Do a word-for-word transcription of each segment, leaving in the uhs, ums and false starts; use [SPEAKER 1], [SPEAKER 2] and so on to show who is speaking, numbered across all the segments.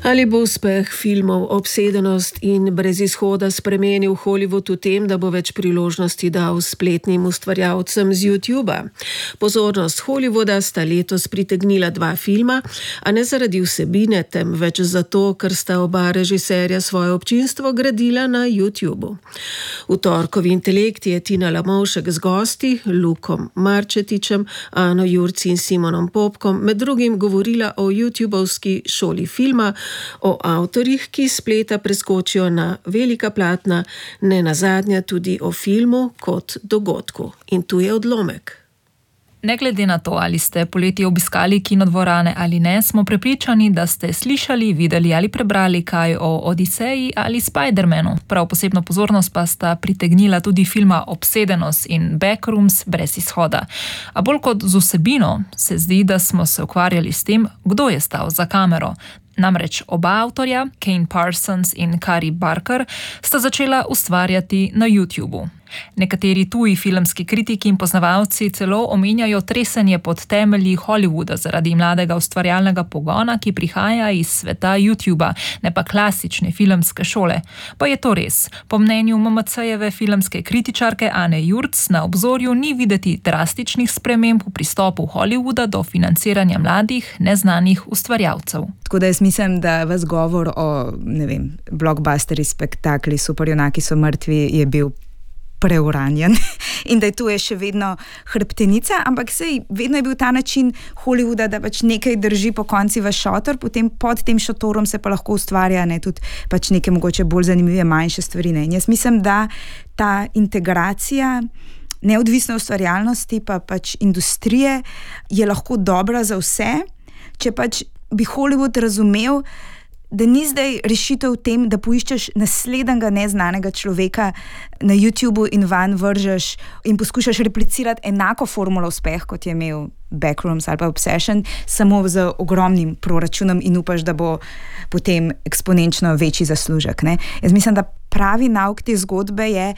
[SPEAKER 1] Ali bo uspeh filmov Obsedenost in Brez izhoda spremenil Hollywood v tem, da bo več priložnosti dal spletnim ustvarjalcem z YouTuba? Pozornost Hollywooda sta letos pritegnila dva filma, a ne zaradi vsebine, temveč zato, ker sta oba režiserja svoje občinstvo gradila na YouTubu. V torkovi Intelekt je Tina Lamovšek z gosti, Lukom Marčetičem, Ano Jurc in Simonom Popkom, med drugim govorila o YouTubovski šoli filma, o avtorjih, ki spleta preskočijo na velika platna, ne nazadnje tudi o filmu kot dogodku. In tu je odlomek.
[SPEAKER 2] Ne glede na to, ali ste poleti obiskali kinodvorane ali ne, smo prepričani, da ste slišali, videli ali prebrali kaj o Odiseji ali Spider-Manu. Prav posebno pozornost pa sta pritegnila tudi filma Obsedenost in Backrooms Brez izhoda. A bolj kot z vsebino se zdi, da smo se ukvarjali s tem, kdo je stal za kamero. Namreč oba avtorja, Kane Parsons in Kari Barker, sta začela ustvarjati na YouTubu. Nekateri tuji filmski kritiki in poznavalci celo omenjajo tresenje pod temelji Hollywooda zaradi mladega ustvarjalnega pogona, ki prihaja iz sveta YouTuba, ne pa klasične filmske šole. Pa je to res. Po mnenju M M C-jeve filmske kritičarke Ane Jurc na obzorju ni videti drastičnih sprememb v pristopu Hollywooda do financiranja mladih, neznanih ustvarjalcev.
[SPEAKER 3] Tako da jaz mislim, da vas govor o, ne vem, blockbusteri, spektakli, superjunaki so mrtvi, je bil preuranjen in da je tu je še vedno hrbtenica, ampak sej vedno je bil ta način Hollywooda, da pač nekaj drži po konci v šotor, potem pod tem šotorom se pa lahko ustvarja ne, tudi pač neke mogoče bolj zanimive manjše stvari. Ne. In jaz mislim, da ta integracija neodvisne ustvarjalnosti pa pač industrije je lahko dobra za vse, če pač bi Hollywood razumel, da ni zdaj rešitev v tem, da poiščeš naslednjega neznanega človeka na YouTubu in van vržeš in poskušaš replicirati enako formulo uspeh, kot je imel Backrooms ali pa Obsession, samo z ogromnim proračunom in upaš, da bo potem eksponenčno večji zaslužek. Ne? Jaz mislim, da pravi nauk te zgodbe je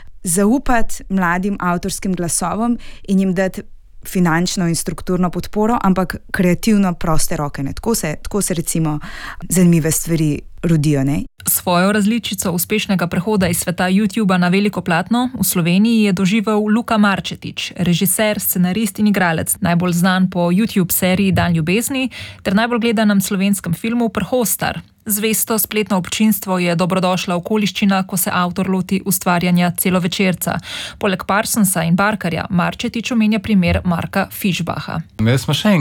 [SPEAKER 3] zaupati mladim avtorskim glasovom in jim dati finančno in strukturno podporo, ampak kreativno proste roke. Ne? Tako se, tako se recimo zanimive stvari rodijo. Ne?
[SPEAKER 2] Svojo različico uspešnega prehoda iz sveta YouTuba na veliko platno v Sloveniji je doživel Luka Marčetič, režiser, scenarist in igralec, najbolj znan po YouTube seriji Dan ljubezni ter najbolj gledanem slovenskem filmu Prhostar. Zvesto spletno občinstvo je dobrodošla okoliščina, ko se avtor loti ustvarjanja celovečerca. Poleg Parsonsa in Barkerja Marčetič omenja primer Marka Fišbaha.